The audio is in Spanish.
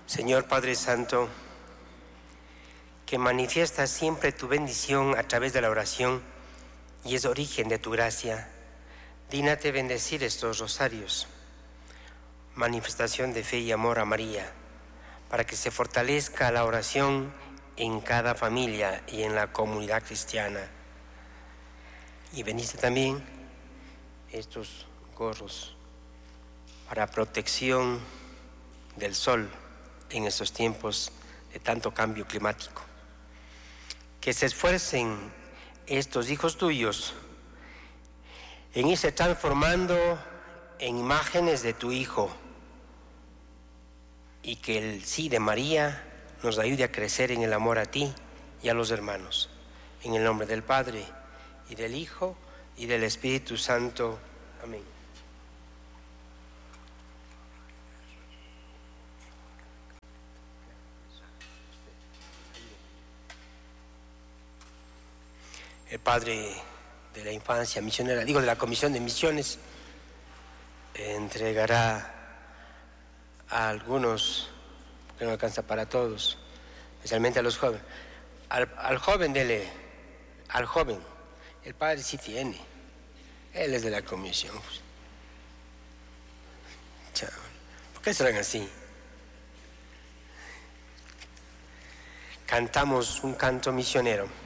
Señor Padre Santo, que manifiestas siempre tu bendición a través de la oración y es origen de tu gracia, dígnate bendecir estos rosarios, manifestación de fe y amor a María, para que se fortalezca la oración en cada familia y en la comunidad cristiana. Y bendice también estos gorros para protección del sol en estos tiempos de tanto cambio climático. Que se esfuercen estos hijos tuyos en irse transformando en imágenes de tu Hijo, y que el sí de María nos ayude a crecer en el amor a ti y a los hermanos. En el nombre del Padre, y del Hijo, y del Espíritu Santo. Amén. El Padre de la Infancia Misionera, de la Comisión de Misiones, entregará a algunos, que no alcanza para todos, especialmente a los jóvenes. Al joven dele, al joven, el Padre sí tiene, él es de la comisión. ¿Por qué serán así? Cantamos un canto misionero.